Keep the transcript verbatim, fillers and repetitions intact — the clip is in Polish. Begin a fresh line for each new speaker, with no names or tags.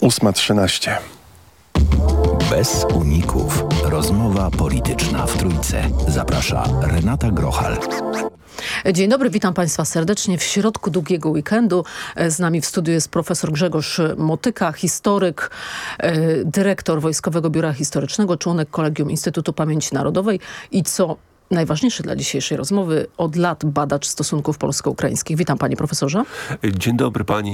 ósma trzynaście.
Bez uników. Rozmowa polityczna w Trójce. Zaprasza Renata Grochal.
Dzień dobry, witam Państwa serdecznie w środku długiego weekendu. Z nami w studiu jest profesor Grzegorz Motyka, historyk, dyrektor Wojskowego Biura Historycznego, członek Kolegium Instytutu Pamięci Narodowej i co najważniejsze dla dzisiejszej rozmowy, od lat badacz stosunków polsko-ukraińskich. Witam panie profesorze.
Dzień dobry pani.